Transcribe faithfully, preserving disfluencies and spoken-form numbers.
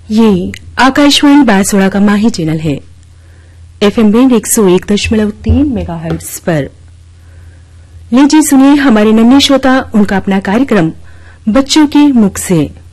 ये आकाशवाणी बांसवाड़ा का माही चैनल है। एफएम बैंड एक सौ एक दशमलव तीन मेगाहर्ट्ज पर। लीजिए सुनिए हमारे नन्हे श्रोता उनका अपना कार्यक्रम बच्चों के मुख से।